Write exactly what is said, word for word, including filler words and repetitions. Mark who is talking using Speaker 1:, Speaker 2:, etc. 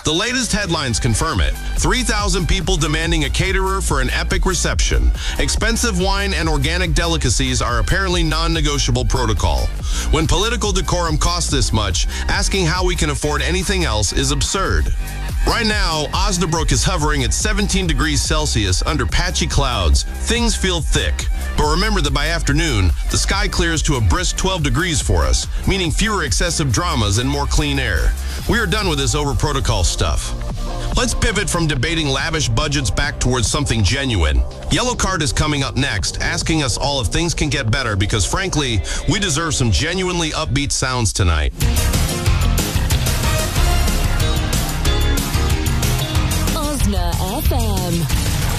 Speaker 1: The latest headlines confirm it. three thousand people demanding a caterer for an epic reception. Expensive wine and organic delicacies are apparently non-negotiable protocol. When political decorum costs this much, asking how we can afford anything else is absurd. Right now, Osnabrück is hovering at seventeen degrees Celsius under patchy clouds. Things feel thick. But remember that by afternoon, the sky clears to a brisk twelve degrees for us, meaning fewer excessive dramas and more clean air. We are done with this over-protocol stuff. Let's pivot from debating lavish budgets back towards something genuine. Yellow Card is coming up next, asking us all if things can get better because, frankly, we deserve some genuinely upbeat sounds tonight.